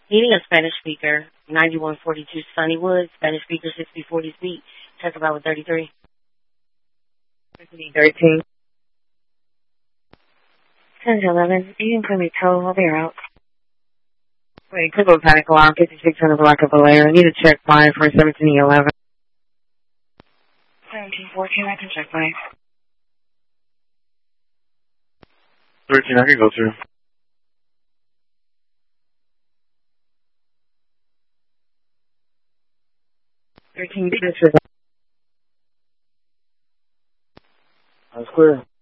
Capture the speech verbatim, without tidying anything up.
Needing a Spanish speaker, ninety-one forty-two Sunnywood, Spanish speaker sixty forty Suite, check about with thirty-three. thirteen. ten to eleven, you can put me tow, I'll be out. Wait, click on panic alarm, fifty-six hundred block of Valera. I need to check mine for seventeen eleven. seventeen fourteen, I can check mine. thirteen, I can go through. thirteen, this is That's clear.